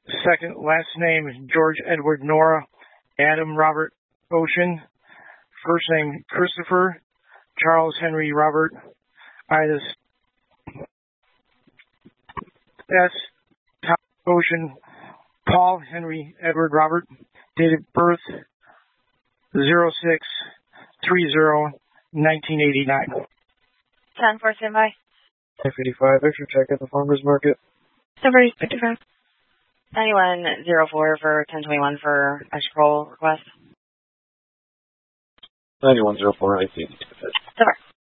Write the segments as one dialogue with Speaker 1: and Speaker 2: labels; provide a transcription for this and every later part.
Speaker 1: Second last name is George Edward Nora Adam Robert Ocean. First name Christopher Charles Henry Robert Idas S. Tom Ocean Paul Henry Edward Robert. Date of birth 06/30/1989.
Speaker 2: 10-4, standby.
Speaker 3: 55, extra check at the farmer's market.
Speaker 2: Number 55. 9104 for 1021 for extra roll request.
Speaker 3: 9104, I see.
Speaker 2: Super.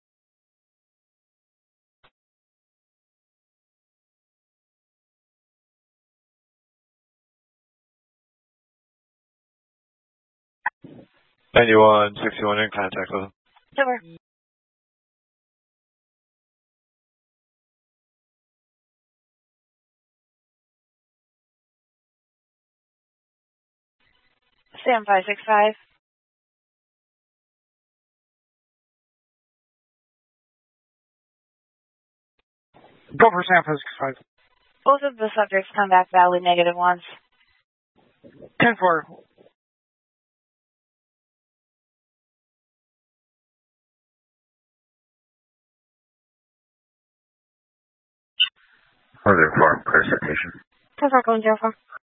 Speaker 3: (9161) in contact with him.
Speaker 2: Super. Sam 565.
Speaker 1: Go for San Francisco 5.
Speaker 2: Both of the subjects come back validly negative once.
Speaker 1: 10-4.
Speaker 4: Farm, clear citation.
Speaker 2: 10-4, going 04.